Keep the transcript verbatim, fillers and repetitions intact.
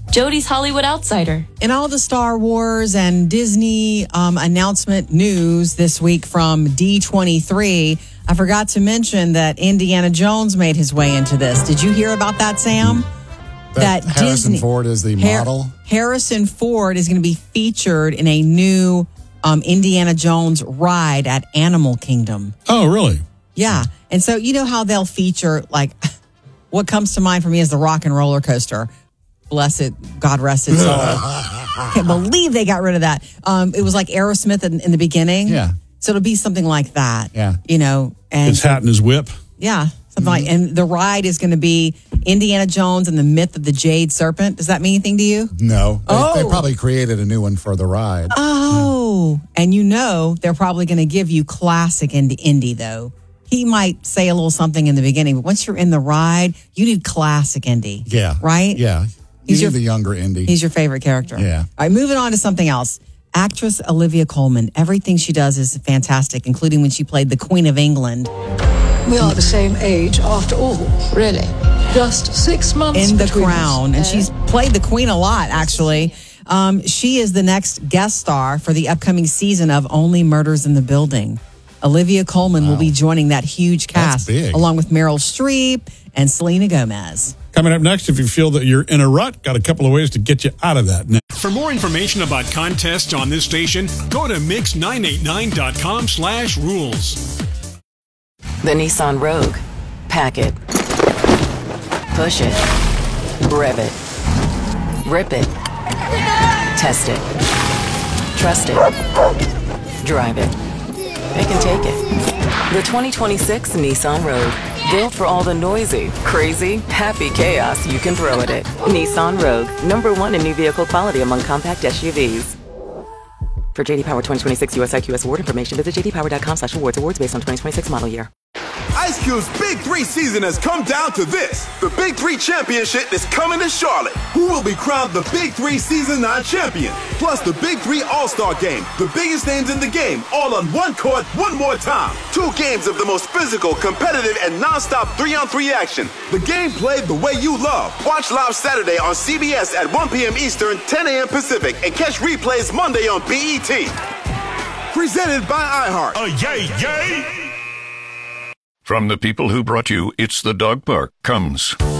Jodie's Hollywood Outsider. In all the Star Wars and Disney um, announcement news this week from D twenty-three, I forgot to mention that Indiana Jones made his way into this. Did you hear about that, Sam? That, that Harrison Disney, Ford is the model? Har- Harrison Ford is going to be featured in a new um, Indiana Jones ride at Animal Kingdom. Oh, really? Yeah. And so you know how they'll feature, like, what comes to mind for me is the Rock and Roller Coaster. Bless it, God rest its soul. Can't believe they got rid of that. Um, it was like Aerosmith in, in the beginning. Yeah. So it'll be something like that. Yeah. You know. And his hat and his whip. Yeah. Something like, and the ride is going to be Indiana Jones and the Myth of the Jade Serpent. Does that mean anything to you? No. They, oh. they probably created a new one for the ride. Oh. And you know, they're probably going to give you classic Indy, Indy, though. He might say a little something in the beginning, but once you're in the ride, you need classic Indy. Yeah. Right? Yeah. You He's need your, the younger Indy. He's your favorite character. Yeah. All right, moving on to something else. Actress Olivia Colman. Everything she does is fantastic, including when she played the Queen of England. We are the same age after all. Really? Just six months in The between Crown. us. And she's played the Queen a lot, actually. Um, she is the next guest star for the upcoming season of Only Murders in the Building. Olivia Colman Wow. will be joining that huge cast, That's big. along with Meryl Streep and Selena Gomez. Coming up next, if you feel that you're in a rut, got a couple of ways to get you out of that. For more information about contests on this station, go to mix nine eighty-nine dot com slash rules. The Nissan Rogue. Pack it. Push it. Rev it. Rip it. Test it. Trust it. Drive it. They can take it. The twenty twenty-six Nissan Rogue. Built for all the noisy, crazy, happy chaos you can throw at it. Nissan Rogue. Number one in new vehicle quality among compact S U Vs. For J D Power twenty twenty-six U S I Q S award information, visit j d power dot com slash awards. Awards based on twenty twenty-six model year. Ice Cube's Big Three season has come down to this. The Big Three Championship is coming to Charlotte. Who will be crowned the Big Three Season nine champion? Plus the Big Three All-Star Game. The biggest names in the game, all on one court, one more time. Two games of the most physical, competitive, and non-stop three-on-three action. The game played the way you love. Watch live Saturday on C B S at one p.m. Eastern, ten a.m. Pacific, and catch replays Monday on B E T. Presented by iHeart. Oh, yay, yay! From the people who brought you It's the Dog Park comes